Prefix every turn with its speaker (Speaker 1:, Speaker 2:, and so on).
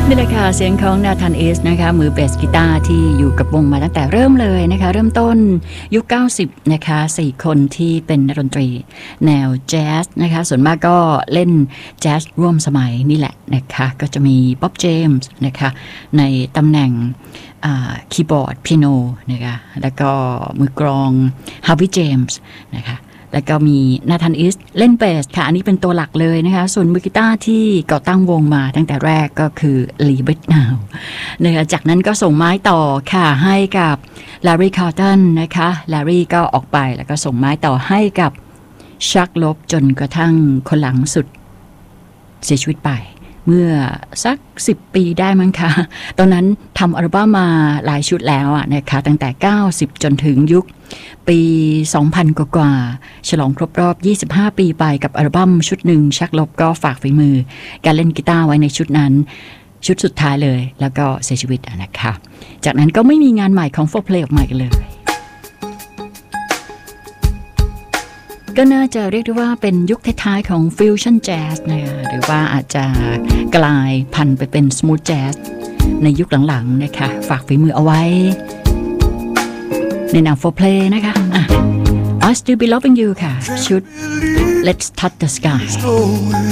Speaker 1: นี่แหละค่ะเสียงของนาธานเอสนะคะมือเบสกีตาร์ที่อยู่กับวงมาตั้งแต่เริ่มเลยนะคะเริ่มต้นยุค90นะคะ4คนที่เป็นนักดนตรีแนวแจ๊สนะคะส่วนมากก็เล่นแจ๊สร่วมสมัยนี่แหละนะคะก็จะมีบ๊อบเจมส์นะคะในตำแหน่งคีย์บอร์ดเปียโนนะคะแล้วก็มือกลองฮาร์วีย์เจมส์นะคะแล้วก็มีนาธานอิสเล่นเบสค่ะอันนี้เป็นตัวหลักเลยนะคะส่วนมือกีตาร์ที่ก่อตั้งวงมาตั้งแต่แรกก็คือลีบริตนาวนะคะจากนั้นก็ส่งไม้ต่อค่ะให้กับลารีคาร์ตันนะคะลารีก็ออกไปแล้วก็ส่งไม้ต่อให้กับชักลบจนกระทั่งคนหลังสุดเสียชีวิตไปเมื่อสัก10 ปีได้มั้งคะตอนนั้นทำอัลบั้มมาหลายชุดแล้วนะคะตั้งแต่90จนถึงยุคปี2000กว่าฉลองครบรอบ25 ปีไปกับอัลบั้มชุดหนึ่งชักลบก็ฝากฝีมือการเล่นกีตาร์ไว้ในชุดนั้นชุดสุดท้ายเลยแล้วก็เสียชีวิตนะคะจากนั้นก็ไม่มีงานใหม่ของ 4Play ออกมาอีกเลยก็น่าจะเรียกได้ว่าเป็นยุคท้ายๆของฟิวชั่นแจ๊สนะคะหรือว่าอาจจะกลายพันธุ์ไปเป็นสมูทแจ๊สในยุคหลังๆนะคะฝากฝีมือเอาไว้ในนาม 4Play นะคะI Still Be Loving You ค่ะชุด Let's Touch the Sky